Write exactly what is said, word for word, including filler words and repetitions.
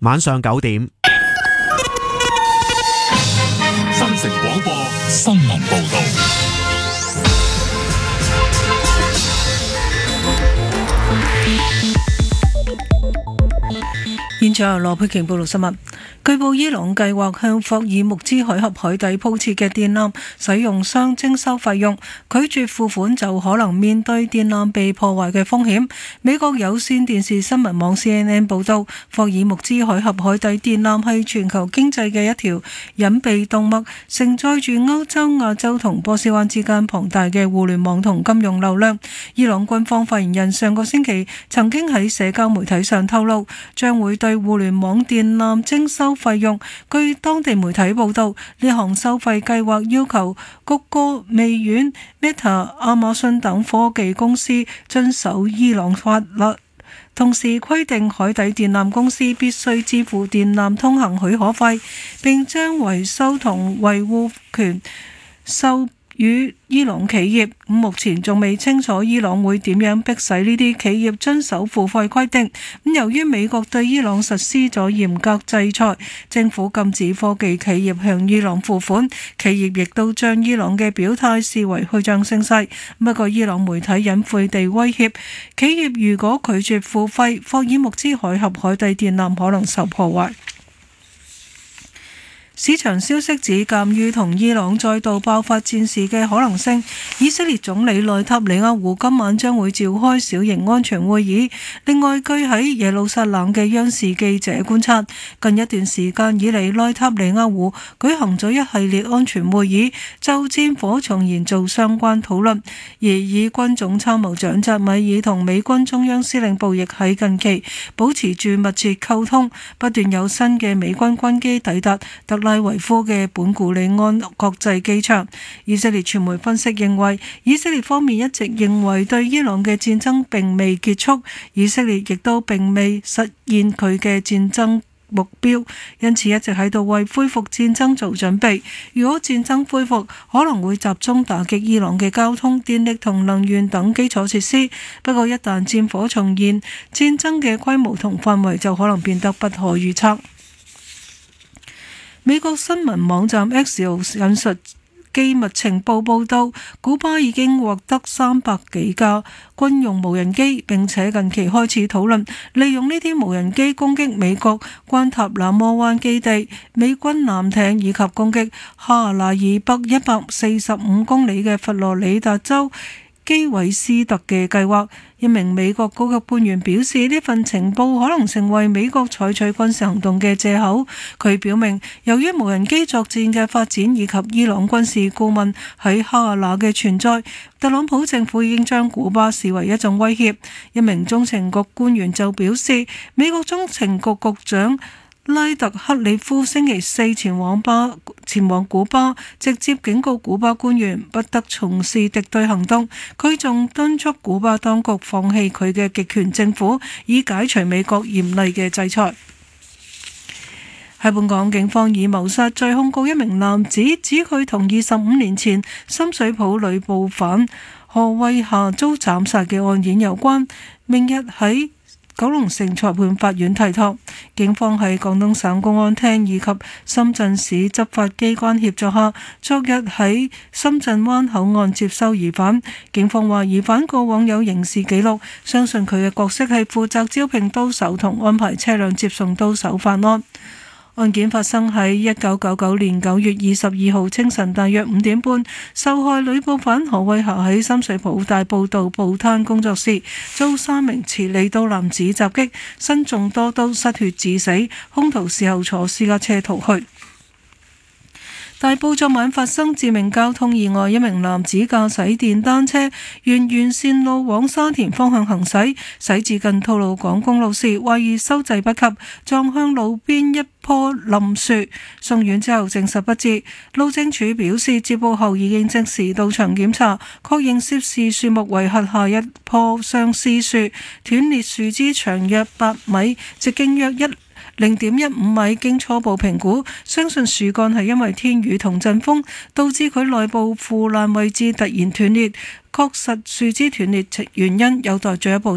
晚上九點。 新城廣播新聞報道。 現在由羅佩瓊報道新聞。據報伊朗計劃向霍爾木茲海峽海底鋪設嘅電纜使用商徵收費用，拒絕付款就可能面對電纜被破壞嘅風險。美國有線電視新聞網 C N N 報道，霍爾木茲海峽海底電纜係全球經濟嘅一條隱秘動脈，承載住歐洲、亞洲同波斯灣之間龐大嘅互聯網同金融流量。伊朗軍方發言人上個星期曾經喺社交媒體上透露，將會對互聯網電纜徵收費用。據當地媒體報道，呢項收費計劃要求谷歌、微軟、Meta、亞馬遜等科技公司遵守伊朗法律，同時規定海底電纜公司必須支付電纜通行許可費，並將維修同維護權授予伊朗企業。目前仲未清楚伊朗會點樣迫使呢啲企業遵守付費規定。由於美國對伊朗實施咗嚴格制裁，政府禁止科技企業向伊朗付款，企業亦都將伊朗嘅表態視為虛張聲勢。不過伊朗媒體隱晦地威脅，企業如果拒絕付費，霍爾木茲海峽海底電纜可能受破壞。市場消息指，鑑於同伊朗再度爆發戰事嘅可能性，以色列總理內塔尼亞胡今晚將會召開小型安全會議。另外，據喺耶路撒冷嘅央視記者觀察，近一段時間以嚟，內塔尼亞胡舉行咗一系列安全會議，就戰火重燃做相關討論。而以軍總參謀長扎米爾同美軍中央司令部亦喺近期保持住密切溝通，不斷有新嘅美軍軍機抵達特拉維夫嘅本古里安國際機場。以色列傳媒分析認為，以色列方面一直認為對伊朗嘅戰爭並未結束，以色列亦都並未實現佢嘅戰爭目標，因此一直喺度為恢復戰爭做準備。如果戰爭恢復，可能會集中打擊伊朗嘅交通、電力同能源等基礎設施。不過一旦戰火重燃，戰爭嘅規模同範圍就可能變得不可預測。美國新聞網站 Axios 引述機密情報報道，古巴已經獲得三百幾架軍用無人機，並且近期開始討論利用呢啲無人機攻擊美國關塔那摩灣基地、美軍艦艇，以及攻擊哈拉以北一百四十五公里嘅佛羅里達州基韋斯特嘅計劃。一名美國高級官員表示，呢份情報可能成為美國採取軍事行動嘅藉口。佢表明，由於無人機作戰嘅發展以及伊朗軍事顧問喺哈那嘅存在，特朗普政府已經將古巴視為一種威脅。一名中情局官員就表示，美國中情局局長拉特克里夫星期四前往巴前往古巴，直接警告古巴官員不得從事敵對行動。佢仲敦促古巴當局放棄佢嘅極權政府，以解除美國嚴厲嘅制裁。喺本港，警方以謀殺罪控告一名男子，指佢同二十五年前深水埗女捕犯何慧霞遭斬殺嘅案件有關。明日喺九龍城裁判法院提堂。警方喺廣東省公安廳以及深圳市執法機關協助下，昨日喺深圳灣口岸接收疑犯。警方話疑犯過往有刑事記錄，相信佢嘅角色係負責招聘刀手同安排車輛接送刀手犯案。案件發生喺一九九九年九月二十二號清晨大約五點半，受害女捕犯何慧霞喺深水埗大埔道報攤工作時，遭三名持利刀男子襲擊，身中多刀，失血致死，兇徒事後坐私家車逃去。大埔昨晚發生致命交通意外，一名男子駕駛電單車沿沿線路往沙田方向行駛，駛至近吐露港公路時，懷疑收掣不及，撞向路邊一棵冧樹，送院之後證實不治。路政署表示，接報後已經即時到場檢查，確認涉事樹木為轄下一棵相思樹，斷裂樹枝長約八米，直徑約一零點一五米，經初步評估，相信樹幹係因為天雨同陣風導致佢內部腐爛位置突然斷裂，確實樹枝斷裂原因有待進一步